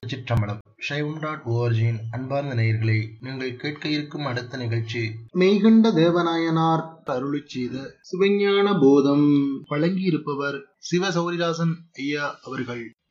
திருச்சிற்றம்பலம். சைவம்.org-இன் அன்பார்ந்த நேயர்களே, நீங்கள் கேட்க இருக்கும் அடுத்த நிகழ்ச்சி மெய்கண்ட தேவநாயனார் அருளிச் செய்த சிவஞான போதம். வழங்கியிருப்பவர் சிவ சௌரிதாசன் ஐயா அவர்கள்.